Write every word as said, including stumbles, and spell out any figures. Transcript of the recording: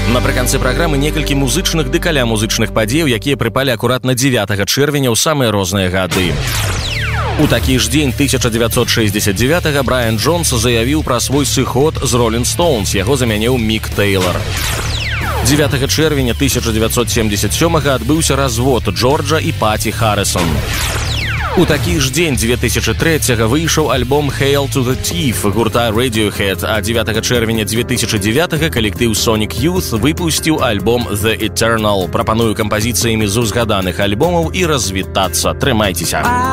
Напрыканцы праграмы некалькі музычных ды каля музычных падзеяў, якія прыпалі акуратна дзевятага чэрвеня ў самыя розныя гады. У такі ж дзень тысяча дзевяцьсот шэсцьдзесят дзевятага Брайан Джонс заявіў пра свой сыход з Rolling Stones, яго заменіў Мік Тэйлар. дзевятага чэрвеня тысяча дзевяцьсот семьдесят сёмага адбыўся развод Джорджа і Паці Харрысон. У такі ж дзень две тысячи трэцяга выйшаў альбом «Hail to the Thief» гурта Radiohead, а дзевятага чэрвеня две тысячи дзевятага калектыў Sonic Youth выпусціў альбом «The Eternal». Прапаную кампазіцыямі з узгаданых альбомаў і развітацца. Трымайцеся!